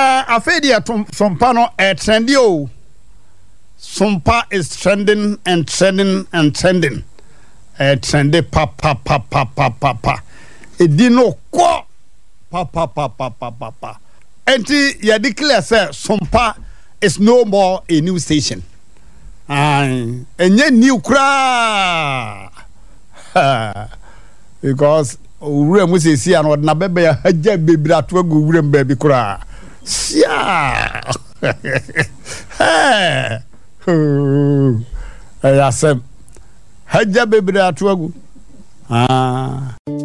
Afedia Sompa no trendy o. Sompa is trending and trending and trending. Trendy pa. Edino ko pa. Enti ya declare say Sompa is no more a new station. Enye new kra. Because ure mu se si an na bebe ya haja bebira to agu ure mbabi kra. Sia. Ayasem haja bebira to agu.